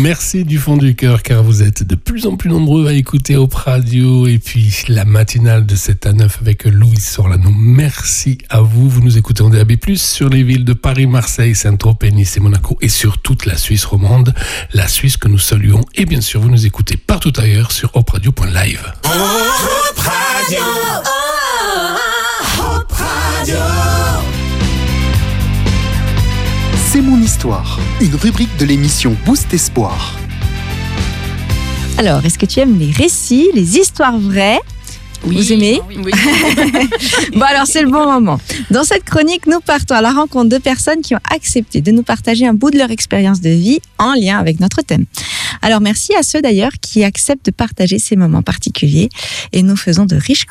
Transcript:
Merci du fond du cœur, car vous êtes de plus en plus nombreux à écouter Hop Radio. Et puis la matinale de 7 à 9 avec Louis Sorlano. Merci à vous. Vous nous écoutez en DAB+, sur les villes de Paris, Marseille, Saint-Tropez, Nice et Monaco, et sur toute la Suisse romande, la Suisse que nous saluons. Et bien sûr, vous nous écoutez partout ailleurs sur hopradio.live. Hop Radio, Hop Radio. C'est mon histoire, une rubrique de l'émission Boost Espoir. Alors, est-ce que tu aimes les récits, les histoires vraies ? Oui, vous aimez ? oui. Bon, alors c'est le bon moment. Dans cette chronique, nous partons à la rencontre de personnes qui ont accepté de nous partager un bout de leur expérience de vie en lien avec notre thème. Alors merci à ceux d'ailleurs qui acceptent de partager ces moments particuliers, et nous faisons de riches